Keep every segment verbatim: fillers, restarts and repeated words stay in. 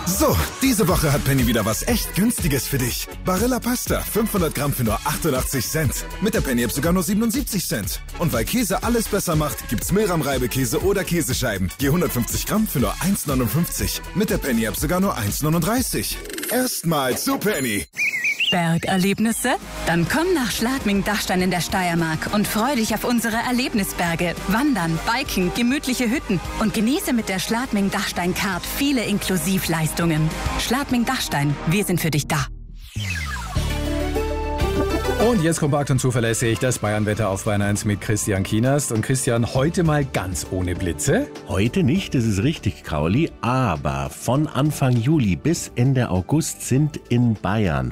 So, diese Woche hat Penny wieder was echt Günstiges für dich. Barilla Pasta, fünfhundert Gramm für nur achtundachtzig Cent. Mit der Penny-App sogar nur siebenundsiebzig Cent. Und weil Käse alles besser macht, gibt's Milram-Reibekäse oder Käsescheiben. Je hundertfünfzig Gramm für nur eins neunundfünfzig. Mit der Penny-App sogar nur eins neununddreißig. Erstmal zu Penny. Bergerlebnisse? Dann komm nach Schladming-Dachstein in der Steiermark und freu dich auf unsere Erlebnisberge. Wandern, Biken, gemütliche Hütten und genieße mit der Schladming-Dachstein-Card viele Inklusivleistungen. Schladming-Dachstein, wir sind für dich da. Und jetzt kompakt und zuverlässig das Bayern-Wetter auf Bayern eins mit Christian Kienast. Und Christian, heute mal ganz ohne Blitze. Heute nicht, das ist richtig, Krauli. Aber von Anfang Juli bis Ende August sind in Bayern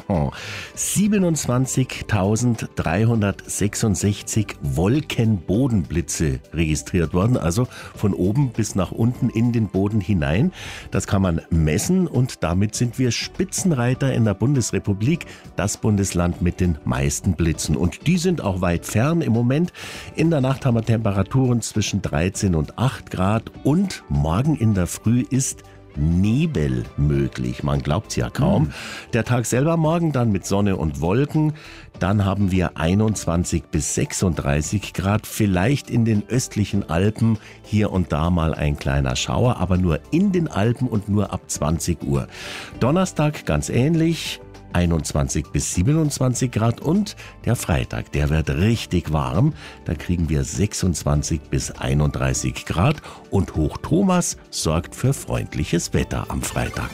siebenundzwanzigtausenddreihundertsechsundsechzig Wolkenbodenblitze registriert worden. Also von oben bis nach unten in den Boden hinein. Das kann man messen und damit sind wir Spitzenreiter in der Bundesrepublik. Das Bundesland mit den meisten Blitzen. Und die sind auch weit fern im Moment. In der Nacht haben wir Temperaturen zwischen dreizehn und acht Grad und morgen in der Früh ist Nebel möglich. Man glaubt's ja kaum. Mhm. Der Tag selber morgen dann mit Sonne und Wolken. Dann haben wir einundzwanzig bis sechsunddreißig Grad. Vielleicht in den östlichen Alpen hier und da mal ein kleiner Schauer, aber nur in den Alpen und nur ab zwanzig Uhr. Donnerstag ganz ähnlich. einundzwanzig bis siebenundzwanzig Grad und der Freitag, der wird richtig warm. Da kriegen wir sechsundzwanzig bis einunddreißig Grad und Hoch Thomas sorgt für freundliches Wetter am Freitag.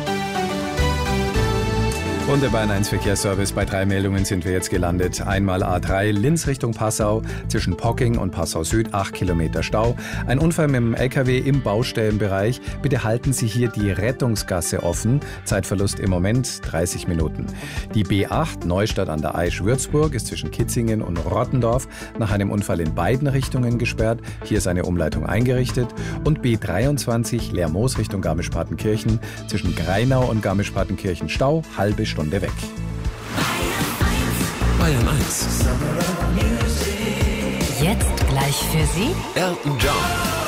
Und der Bayern eins Verkehrsservice. Bei drei Meldungen sind wir jetzt gelandet. Einmal A drei Linz Richtung Passau, zwischen Pocking und Passau Süd, acht Kilometer Stau. Ein Unfall mit dem L K W im Baustellenbereich. Bitte halten Sie hier die Rettungsgasse offen. Zeitverlust im Moment dreißig Minuten. Die B acht Neustadt an der Aisch Würzburg ist zwischen Kitzingen und Rottendorf nach einem Unfall in beiden Richtungen gesperrt. Hier ist eine Umleitung eingerichtet. Und B dreiundzwanzig Lermoos Richtung Garmisch-Partenkirchen zwischen Greinau und Garmisch-Partenkirchen Stau, halbe Stunde weg. Bayern eins. Jetzt gleich für Sie Elton John.